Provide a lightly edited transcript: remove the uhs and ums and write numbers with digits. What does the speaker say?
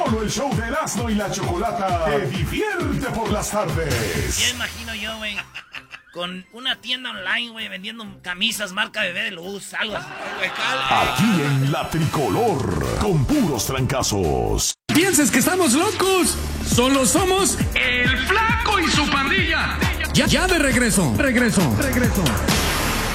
Solo el show de Erasmo y la Chocolata te divierte por las tardes. Ya imagino yo, güey, con una tienda online, güey, vendiendo camisas marca Bebé de Luz, algo así. Aquí en La Tricolor, con puros trancazos. ¿Piensas que estamos locos? Solo somos el Flaco y su pandilla. Ya de regreso.